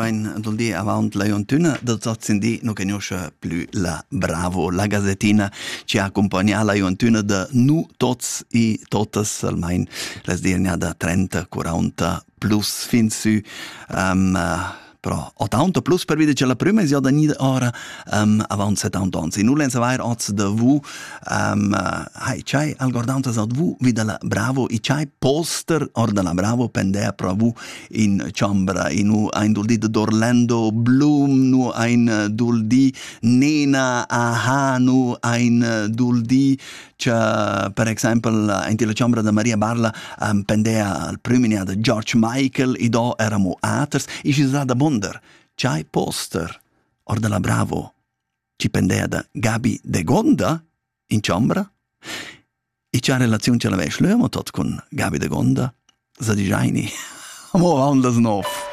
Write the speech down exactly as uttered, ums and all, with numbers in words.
ein dol di avant la Iontuna, da zozin di non conosce più la Bravo, la gazettina ci accompagna la Iontuna da nu tots i totas, almeno les dirnia da trenta quaranta plus fin su um, uh, però ottanta plus per vedere che la prima è già da nida ora um, avanti settanta anni. Nu lenza vair oz da vu um, hai c'hai al guardante sa vu vida la Bravo i c'hai poster or da la Bravo pendea pro vu in chambra in u ein duldi d'Orlando Bloom nu ein duldi Nena Aha nu ein duldi che per esempio in la chambra da Maria Barla um, pendea al primo da George Michael i do eramo aters i ci sa da bonder c'hai poster or da la Bravo ci pendea da Gabi De Gonda in chambra e c'ha relazione ce l'aveva schlömo tot con Gabi De Gonda sa di jaini amo avandas nof